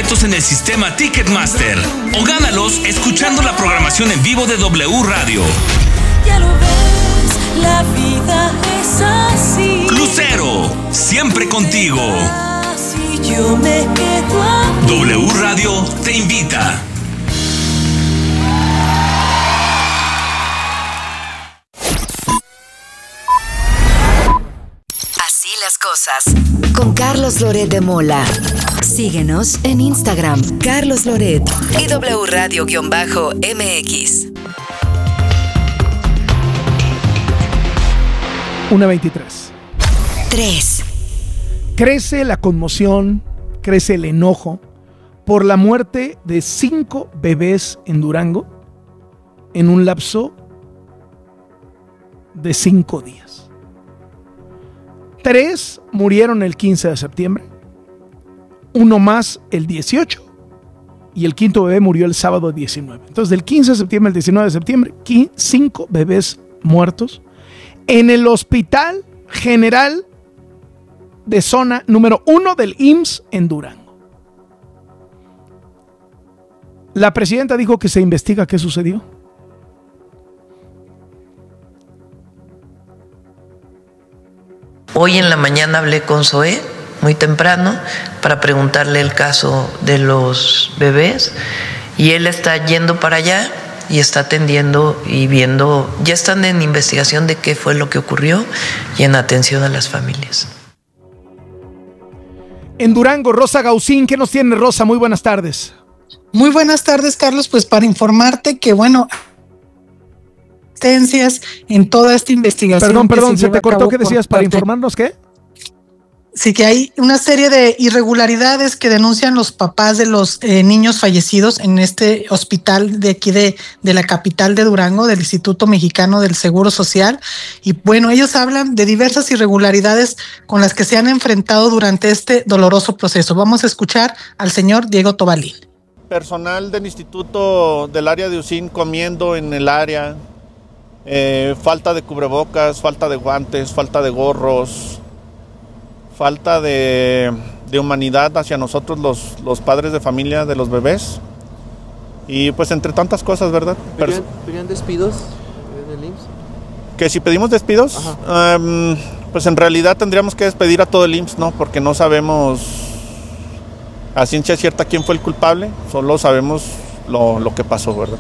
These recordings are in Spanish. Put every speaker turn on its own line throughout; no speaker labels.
boletos en el sistema Ticketmaster o gánalos escuchando la programación en vivo de W Radio.
Ya lo ves, la vida es así.
Crucero, siempre contigo.
Si yo me quedo aquí.
W Radio te invita.
Así las cosas. Con Carlos Loret de Mola. Síguenos en Instagram, Carlos Loret y W Radio-MX.
1:23.
3.
Crece la conmoción, crece el enojo por la muerte de 5 bebés en Durango en un lapso de 5 días. 3 murieron el 15 de septiembre, uno más el 18 y el quinto bebé murió el sábado 19. Entonces del 15 de septiembre al 19 de septiembre, 5 bebés muertos en el Hospital General de Zona número 1 del IMSS en Durango. La presidenta dijo que se investiga qué sucedió.
Hoy en la mañana hablé con Zoé muy temprano para preguntarle el caso de los bebés y él está yendo para allá y está atendiendo y viendo, ya están en investigación de qué fue lo que ocurrió y en atención a las familias.
En Durango, Rosa Gaucín, ¿qué nos tiene, Rosa? Muy buenas tardes.
Muy buenas tardes, Carlos. Pues para informarte que, en toda esta investigación.
Perdón, se te cortó. ¿Qué decías? ¿Para informarnos qué?
Sí, que hay una serie de irregularidades que denuncian los papás de los niños fallecidos en este hospital de aquí de la capital de Durango, del Instituto Mexicano del Seguro Social. Y ellos hablan de diversas irregularidades con las que se han enfrentado durante este doloroso proceso. Vamos a escuchar al señor Diego Tobalín.
Personal del instituto del área de UCIN comiendo en el área, falta de cubrebocas, falta de guantes, falta de gorros, falta de humanidad hacia nosotros los padres de familia de los bebés y pues entre tantas cosas, ¿verdad?
¿Pedían despidos en el IMSS?
¿Que si pedimos despidos? Pues en realidad tendríamos que despedir a todo el IMSS, ¿no? Porque no sabemos a ciencia cierta quién fue el culpable, solo sabemos lo que pasó, ¿verdad?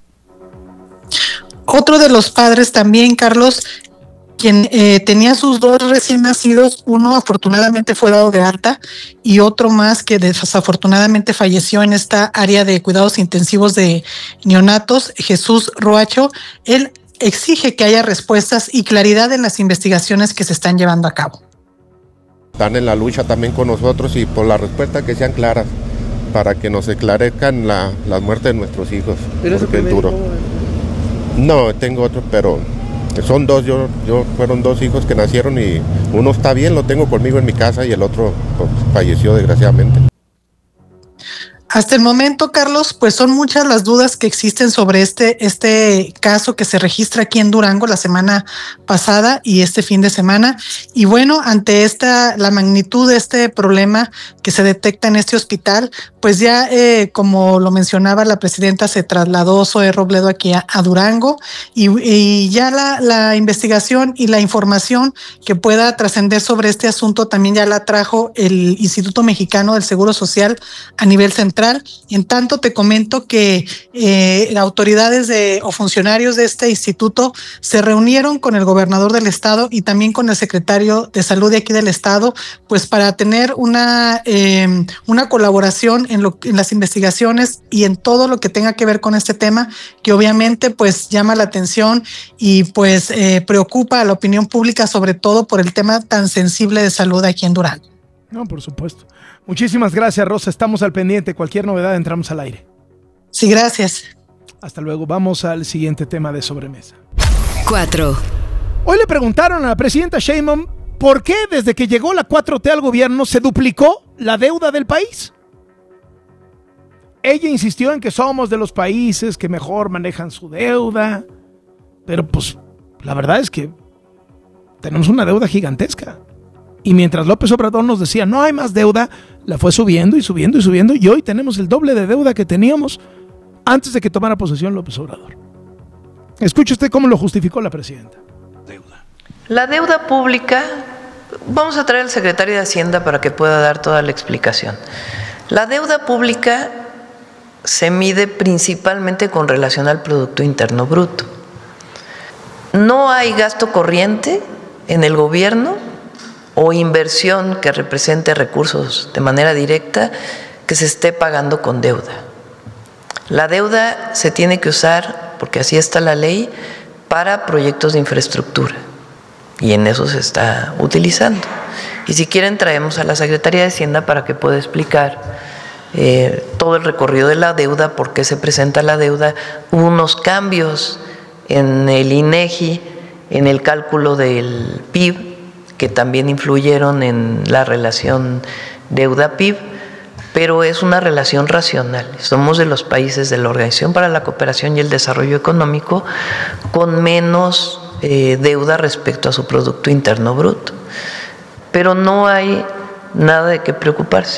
Otro de los padres también, Carlos, quien tenía sus 2 recién nacidos, uno afortunadamente fue dado de alta y otro más que desafortunadamente falleció en esta área de cuidados intensivos de neonatos, Jesús Roacho. Él exige que haya respuestas y claridad en las investigaciones que se están llevando a cabo.
Están en la lucha también con nosotros y por la respuesta que sean claras para que nos esclarezcan las muertes de nuestros hijos.
¿Pero
porque es duro? No, tengo otro, pero son 2, yo fueron 2 hijos que nacieron y uno está bien, lo tengo conmigo en mi casa y el otro pues, falleció desgraciadamente.
Hasta el momento, Carlos, pues son muchas las dudas que existen sobre este caso que se registra aquí en Durango la semana pasada y este fin de semana. Y ante la magnitud de este problema que se detecta en este hospital, pues ya, como lo mencionaba la presidenta, se trasladó Zoé Robledo aquí a Durango y ya la investigación y la información que pueda trascender sobre este asunto también ya la trajo el Instituto Mexicano del Seguro Social a nivel central. En tanto, te comento que autoridades o funcionarios de este instituto se reunieron con el gobernador del estado y también con el secretario de salud de aquí del estado, pues para tener una colaboración en las investigaciones y en todo lo que tenga que ver con este tema, que obviamente pues llama la atención y pues preocupa a la opinión pública, sobre todo por el tema tan sensible de salud aquí en Durango.
No, por supuesto. Muchísimas gracias, Rosa. Estamos al pendiente. Cualquier novedad, entramos al aire.
Sí, gracias.
Hasta luego. Vamos al siguiente tema de sobremesa.
4.
Hoy le preguntaron a la presidenta Sheinbaum por qué desde que llegó la 4T al gobierno se duplicó la deuda del país. Ella insistió en que somos de los países que mejor manejan su deuda, pero pues la verdad es que tenemos una deuda gigantesca. Y mientras López Obrador nos decía no hay más deuda, La fue subiendo y subiendo y subiendo y hoy tenemos el doble de deuda que teníamos antes de que tomara posesión López Obrador. Escuche usted cómo lo justificó la presidenta.
La deuda pública, vamos a traer al secretario de Hacienda para que pueda dar toda la explicación. La deuda pública se mide principalmente con relación al Producto Interno Bruto. No hay gasto corriente en el gobierno o inversión que represente recursos de manera directa que se esté pagando con deuda. La deuda se tiene que usar, porque así está la ley, para proyectos de infraestructura y en eso se está utilizando. Y si quieren traemos a la Secretaría de Hacienda para que pueda explicar todo el recorrido de la deuda, por qué se presenta la deuda. Hubo unos cambios en el INEGI, en el cálculo del PIB, que también influyeron en la relación deuda-PIB, pero es una relación racional. Somos de los países de la Organización para la Cooperación y el Desarrollo Económico con menos deuda respecto a su Producto Interno Bruto. Pero no hay nada de qué preocuparse.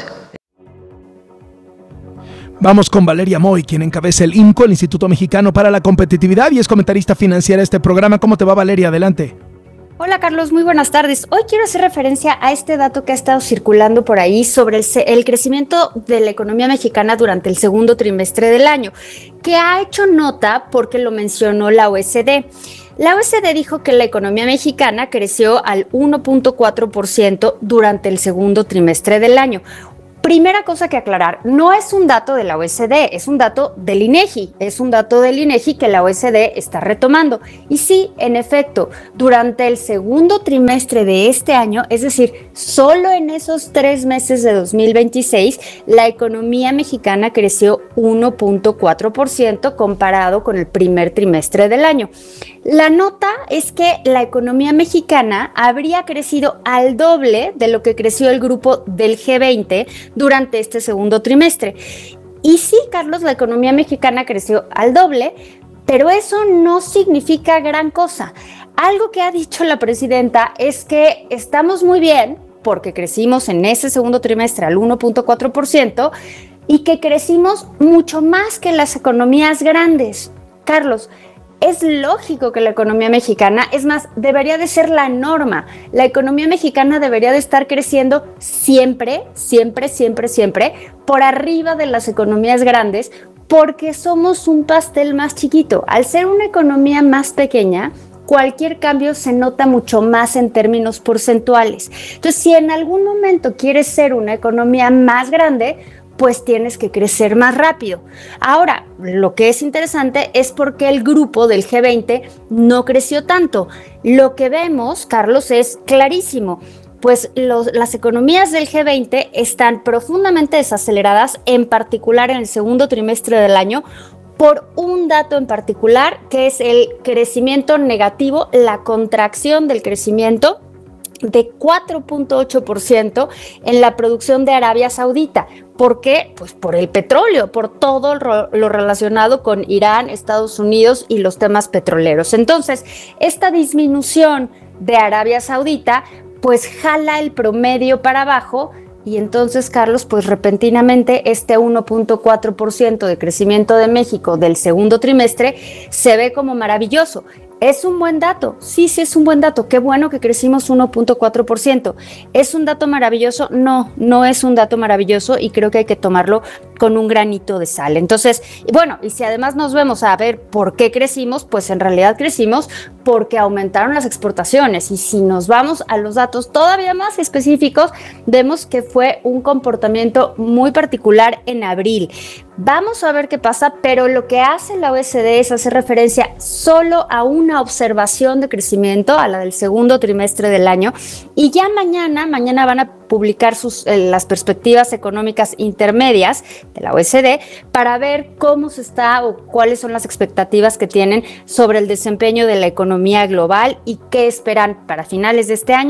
Vamos con Valeria Moy, quien encabeza el IMCO, el Instituto Mexicano para la Competitividad, y es comentarista financiera de este programa. ¿Cómo te va, Valeria? Adelante.
Hola Carlos, muy buenas tardes. Hoy quiero hacer referencia a este dato que ha estado circulando por ahí sobre el crecimiento de la economía mexicana durante el segundo trimestre del año, que ha hecho nota porque lo mencionó la OECD. La OECD dijo que la economía mexicana creció al 1.4% durante el segundo trimestre del año. Primera cosa que aclarar, no es un dato de la OECD, es un dato del INEGI, que la OECD está retomando. Y sí, en efecto, durante el segundo trimestre de este año, es decir, solo en esos 3 meses de 2026, la economía mexicana creció 1.4% comparado con el primer trimestre del año. La nota es que la economía mexicana habría crecido al doble de lo que creció el grupo del G20 durante este segundo trimestre. Y sí, Carlos, la economía mexicana creció al doble, pero eso no significa gran cosa. Algo que ha dicho la presidenta es que estamos muy bien porque crecimos en ese segundo trimestre al 1.4% y que crecimos mucho más que las economías grandes. Carlos, es lógico que la economía mexicana, es más, debería de ser la norma. La economía mexicana debería de estar creciendo siempre por arriba de las economías grandes, porque somos un pastel más chiquito. Al ser una economía más pequeña, cualquier cambio se nota mucho más en términos porcentuales. Entonces, si en algún momento quieres ser una economía más grande, pues tienes que crecer más rápido. Ahora, lo que es interesante es por qué el grupo del G20 no creció tanto. Lo que vemos, Carlos, es clarísimo. Pues las economías del G20 están profundamente desaceleradas, en particular en el segundo trimestre del año, por un dato en particular, que es el crecimiento negativo, la contracción del crecimiento de 4.8% en la producción de Arabia Saudita. ¿Por qué? Pues por el petróleo, por todo lo relacionado con Irán, Estados Unidos y los temas petroleros. Entonces, esta disminución de Arabia Saudita pues jala el promedio para abajo y entonces, Carlos, pues repentinamente este 1.4% de crecimiento de México del segundo trimestre se ve como maravilloso. ¿Es un buen dato? Sí, es un buen dato. Qué bueno que crecimos 1.4%. ¿Es un dato maravilloso? No, no es un dato maravilloso y creo que hay que tomarlo con un granito de sal. Entonces, bueno, y si además nos vemos a ver por qué crecimos, pues en realidad crecimos porque aumentaron las exportaciones. Y si nos vamos a los datos todavía más específicos, vemos que fue un comportamiento muy particular en abril. Vamos a ver qué pasa, pero lo que hace la OECD es hacer referencia solo a una observación de crecimiento, a la del segundo trimestre del año, y ya mañana van a publicar las perspectivas económicas intermedias de la OECD para ver cómo se está o cuáles son las expectativas que tienen sobre el desempeño de la economía global y qué esperan para finales de este año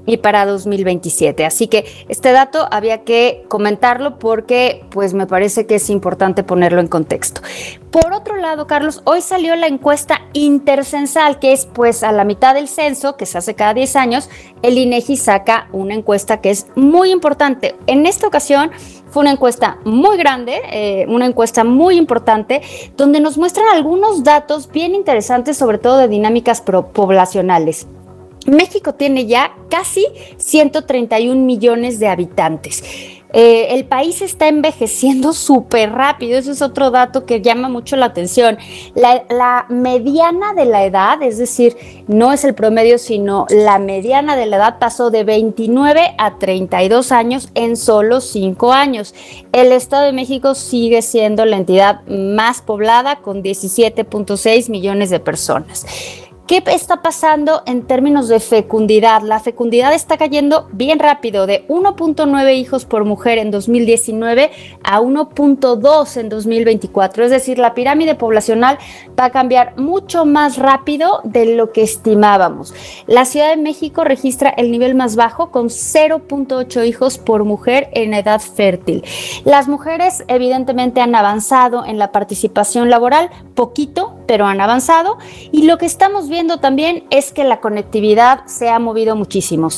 y para 2027. Así que este dato había que comentarlo porque pues me parece que es importante ponerlo en contexto. Por otro lado, Carlos, hoy salió la encuesta intercensal, que es pues a la mitad del censo, que se hace cada 10 años, el INEGI saca una encuesta que es muy importante. En esta ocasión fue una encuesta muy grande, una encuesta muy importante, donde nos muestran algunos datos bien interesantes, sobre todo de dinámicas poblacionales. México tiene ya casi 131 millones de habitantes. El país está envejeciendo súper rápido, eso es otro dato que llama mucho la atención. La mediana de la edad, es decir, no es el promedio, sino la mediana de la edad pasó de 29 a 32 años en solo 5 años. El Estado de México sigue siendo la entidad más poblada con 17.6 millones de personas. ¿Qué está pasando en términos de fecundidad? La fecundidad está cayendo bien rápido, de 1.9 hijos por mujer en 2019 a 1.2 en 2024. Es decir, la pirámide poblacional va a cambiar mucho más rápido de lo que estimábamos. La Ciudad de México registra el nivel más bajo con 0.8 hijos por mujer en edad fértil. Las mujeres evidentemente han avanzado en la participación laboral, poquito, pero han avanzado. Y lo que estamos viendo también es que la conectividad se ha movido muchísimo.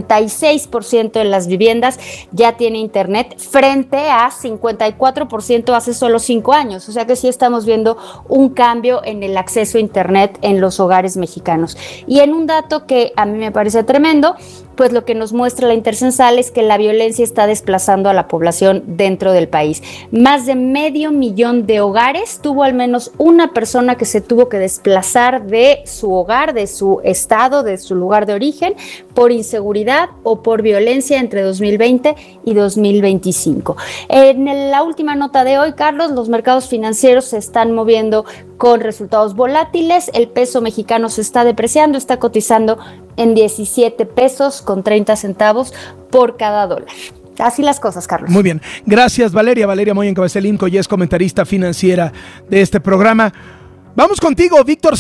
76% de las viviendas ya tiene internet frente a 54% hace solo 5 años. O sea que sí estamos viendo un cambio en el acceso a internet en los hogares mexicanos. Y en un dato que a mí me parece tremendo, pues lo que nos muestra la intercensal es que la violencia está desplazando a la población dentro del país. Más de 500,000 de hogares tuvo al menos una persona que se tuvo que desplazar de su hogar, de su estado, de su lugar de origen, por inseguridad o por violencia entre 2020 y 2025. En la última nota de hoy, Carlos, los mercados financieros se están moviendo con resultados volátiles. El peso mexicano se está depreciando, está cotizando en 17 pesos con 30 centavos por cada dólar. Así las cosas, Carlos.
Muy bien. Gracias, Valeria. Valeria Moya Encabeza el INCO y es comentarista financiera de este programa. Vamos contigo, Víctor